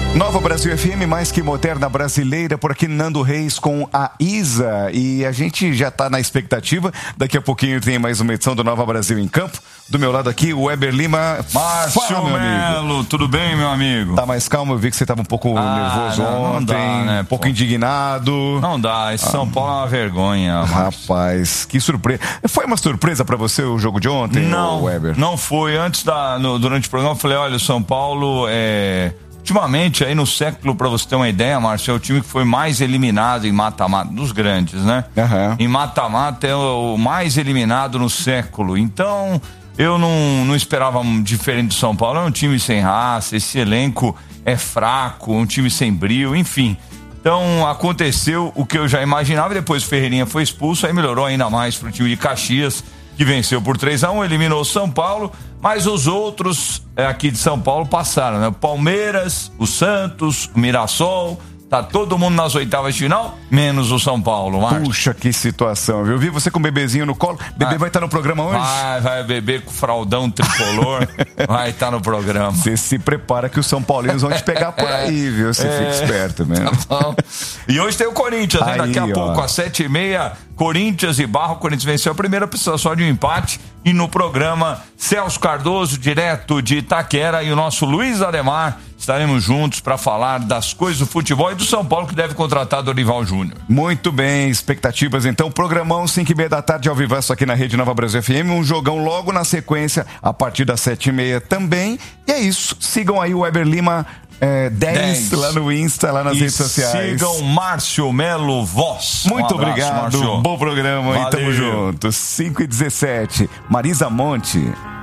Nova Brasil FM, mais que moderna brasileira, por aqui Nando Reis com a Isa, e a gente já tá na expectativa, daqui a pouquinho tem mais uma edição do Nova Brasil em Campo. Do meu lado aqui, o Weber Lima. Márcio Melo, tudo bem, meu amigo? Tá mais calmo, eu vi que você tava um pouco nervoso ontem, dá, né, um pouco indignado. Não dá, esse São Paulo é uma vergonha, Márcio. Rapaz, que surpresa. Foi uma surpresa pra você o jogo de ontem, não, Weber? Não foi. Durante o programa eu falei, olha, o São Paulo ultimamente, aí no século, pra você ter uma ideia, Márcio, é o time que foi mais eliminado em mata-mata, dos grandes, né? Uhum. Em mata-mata é o mais eliminado no século. Então, eu não esperava diferente do São Paulo. É um time sem raça, esse elenco é fraco, um time sem brio, enfim. Então, aconteceu o que eu já imaginava. Depois o Ferreirinha foi expulso, aí melhorou ainda mais pro time de Caxias, que venceu por 3-1, eliminou o São Paulo, mas os outros aqui de São Paulo passaram, né? O Palmeiras, o Santos, o Mirassol, tá todo mundo nas oitavas de final, menos o São Paulo, Márcio. Puxa, que situação, viu? Eu vi você com o bebezinho no colo. Bebê vai estar no programa hoje? Vai beber com fraldão tricolor, vai estar no programa. Você se prepara que os São Paulinos vão te pegar por aí, viu? Você fica esperto mesmo. Tá bom. E hoje tem o Corinthians, né? Daqui a pouco, às 7h30, Corinthians e Barra. O Corinthians venceu a primeira, precisa só de um empate. E no programa, Celso Cardoso, direto de Itaquera, e o nosso Luiz Ademar. Estaremos juntos para falar das coisas do futebol e do São Paulo, que deve contratar Dorival Júnior. Muito bem, expectativas então. Programão 5h30 da tarde ao vivaço aqui na Rede Nova Brasil FM. Um jogão logo na sequência, a partir das 7h30 também. E é isso. Sigam aí o Weber Lima 10 lá no Insta, lá nas redes sociais. Sigam Márcio Melo Voz. Muito obrigado. Márcio. Bom programa. Valeu. E tamo junto. 5h17. Marisa Monte.